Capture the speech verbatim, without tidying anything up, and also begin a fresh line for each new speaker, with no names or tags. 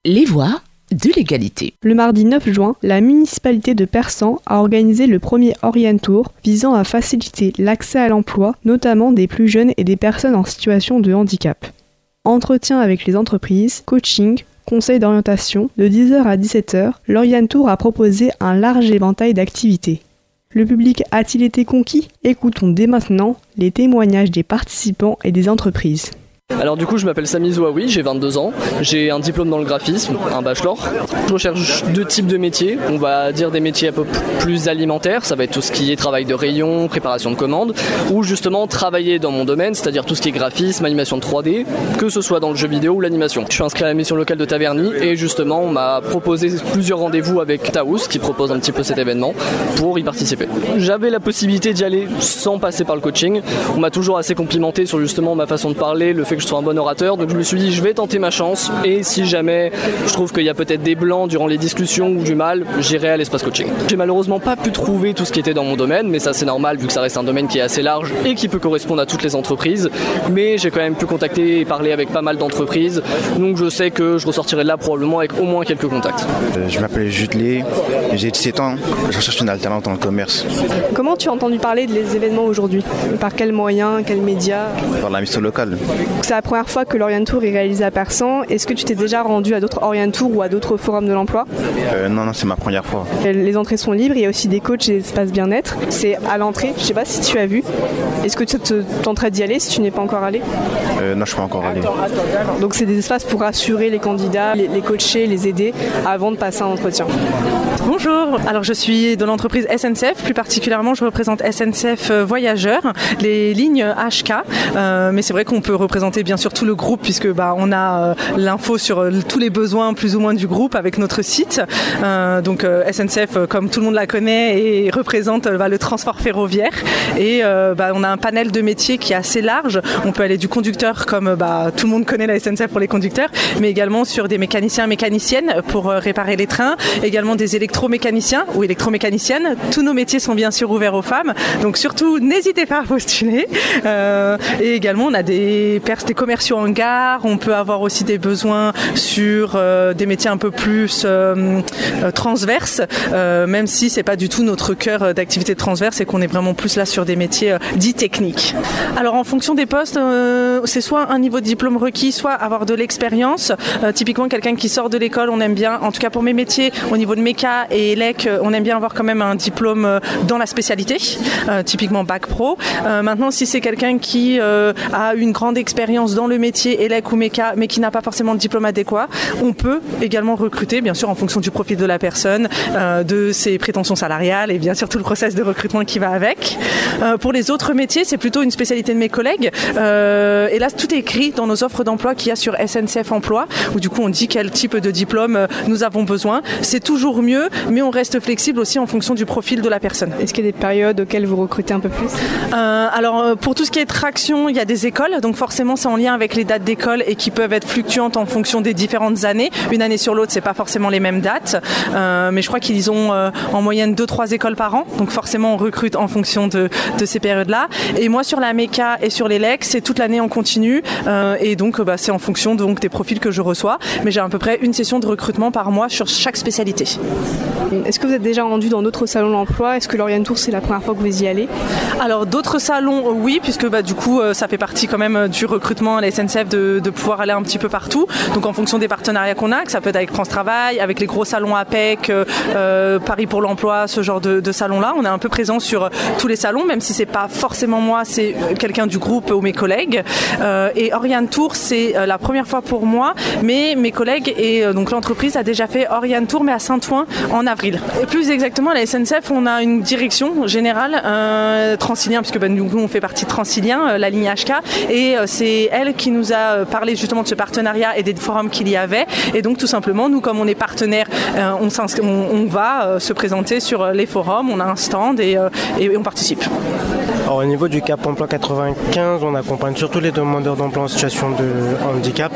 Les voies de l'égalité.
Le mardi neuf juin, la municipalité de Persan a organisé le premier Orientour visant à faciliter l'accès à l'emploi, notamment des plus jeunes et des personnes en situation de handicap. Entretien avec les entreprises, coaching, conseil d'orientation, de dix heures à dix-sept heures, l'Orientour a proposé un large éventail d'activités. Le public a-t-il été conquis ? Écoutons dès maintenant les témoignages des participants et des entreprises.
Alors du coup je m'appelle Sami Zouaoui, j'ai vingt-deux ans, j'ai un diplôme dans le graphisme, un bachelor. Je recherche deux types de métiers, on va dire des métiers un peu plus alimentaires, ça va être tout ce qui est travail de rayon, préparation de commandes, ou justement travailler dans mon domaine, c'est-à-dire tout ce qui est graphisme, animation de trois D, que ce soit dans le jeu vidéo ou l'animation. Je suis inscrit à la mission locale de Taverny et justement on m'a proposé plusieurs rendez-vous avec Taous qui propose un petit peu cet événement pour y participer. J'avais la possibilité d'y aller sans passer par le coaching, on m'a toujours assez complimenté sur justement ma façon de parler, le fait que je sois un bon orateur, donc je me suis dit je vais tenter ma chance et si jamais je trouve qu'il y a peut-être des blancs durant les discussions ou du mal, j'irai à l'espace coaching. J'ai malheureusement pas pu trouver tout ce qui était dans mon domaine, mais ça c'est normal vu que ça reste un domaine qui est assez large et qui peut correspondre à toutes les entreprises, mais j'ai quand même pu contacter et parler avec pas mal d'entreprises, donc je sais que je ressortirai de là probablement avec au moins quelques contacts.
Euh, je m'appelle Judelé, j'ai dix-sept ans, je recherche une alternance dans le commerce.
Comment tu as entendu parler des événements aujourd'hui ? Par quels moyens, quels médias ?
Par la mission locale.
C'est la première fois que l'Orientour est réalisé à Persan. Est-ce que tu t'es déjà rendu à d'autres Orientours ou à d'autres forums de l'emploi ?
euh, Non, non, c'est ma première fois.
Les entrées sont libres, il y a aussi des coachs et des espaces bien-être. C'est à l'entrée, je ne sais pas si tu as vu. Est-ce que tu te tenterais d'y aller si tu n'es pas encore allé ?
euh, Non, je ne suis pas encore allé.
Donc c'est des espaces pour rassurer les candidats, les, les coacher, les aider avant de passer un entretien.
Bonjour, alors je suis de l'entreprise S N C F, plus particulièrement je représente S N C F Voyageurs, les lignes H K, euh, mais c'est vrai qu'on peut représenter bien sûr tout le groupe puisque bah, on a euh, l'info sur euh, tous les besoins plus ou moins du groupe avec notre site. Euh, donc euh, S N C F, euh, comme tout le monde la connaît, et représente euh, bah, le transport ferroviaire et euh, bah, on a un panel de métiers qui est assez large. On peut aller du conducteur comme bah, tout le monde connaît la S N C F pour les conducteurs, mais également sur des mécaniciens et mécaniciennes pour euh, réparer les trains, également des électromécaniciens ou électromécaniciennes. Tous nos métiers sont bien sûr ouverts aux femmes, donc surtout n'hésitez pas à postuler. Euh, et également on a des, des commerciaux en gare, on peut avoir aussi des besoins sur euh, des métiers un peu plus euh, euh, transverses, euh, même si c'est pas du tout notre cœur d'activité transverse et qu'on est vraiment plus là sur des métiers euh, dits techniques. Alors en fonction des postes, euh, c'est soit un niveau de diplôme requis, soit avoir de l'expérience. Euh, typiquement quelqu'un qui sort de l'école, on aime bien, en tout cas pour mes métiers, au niveau de méca et élec, on aime bien avoir quand même un diplôme dans la spécialité, euh, typiquement bac pro. Euh, maintenant, si c'est quelqu'un qui euh, a une grande expérience dans le métier élec ou méca, mais qui n'a pas forcément de diplôme adéquat, on peut également recruter, bien sûr en fonction du profil de la personne, euh, de ses prétentions salariales et bien sûr tout le process de recrutement qui va avec. Euh, pour les autres métiers, c'est plutôt une spécialité de mes collègues. Euh, et là, tout est écrit dans nos offres d'emploi qu'il y a sur S N C F Emploi, où du coup on dit quel type de diplôme euh, nous avons besoin. C'est toujours mieux, mais on reste flexible aussi en fonction du profil de la personne.
Est-ce qu'il y a des périodes auxquelles vous recrutez un peu plus ?
euh, Alors pour tout ce qui est traction, il y a des écoles, donc forcément c'est en lien avec les dates d'école et qui peuvent être fluctuantes en fonction des différentes années. Une année sur l'autre, c'est pas forcément les mêmes dates, euh, mais je crois qu'ils ont euh, en moyenne deux trois écoles par an, donc forcément on recrute en fonction de, de ces périodes-là. Et moi sur la méca et sur l'élec, c'est toute l'année en continu, euh, et donc bah, c'est en fonction donc des profils que je reçois, mais j'ai à peu près une session de recrutement par mois sur chaque spécialité.
Est-ce que vous êtes déjà rendu dans d'autres salons d'emploi ? Est-ce que l'Orientour, c'est la première fois que vous y allez ?
Alors d'autres salons, oui, puisque bah, du coup euh, ça fait partie quand même du recrutement à la S N C F de, de pouvoir aller un petit peu partout. Donc en fonction des partenariats qu'on a, que ça peut être avec France Travail, avec les gros salons A P E C, euh, Paris pour l'emploi, ce genre de, de salons-là. On est un peu présent sur tous les salons, même si c'est pas forcément moi, c'est quelqu'un du groupe ou mes collègues. Euh, et Orientour, c'est la première fois pour moi, mais mes collègues et euh, donc l'entreprise a déjà fait Orientour, mais à Saint-Ouen en avril. Et plus exactement, à la S N C F, on a une direction générale euh, Transilien, puisque ben, nous on fait partie de Transilien, euh, la ligne H K, et euh, c'est elle qui nous a parlé justement de ce partenariat et des forums qu'il y avait. Et donc tout simplement, nous comme on est partenaire, euh, on, on, on va euh, se présenter sur les forums, on a un stand et, euh, et on participe.
Alors, au niveau du Cap Emploi quatre-vingt-quinze, on accompagne surtout les demandeurs d'emploi en situation de handicap.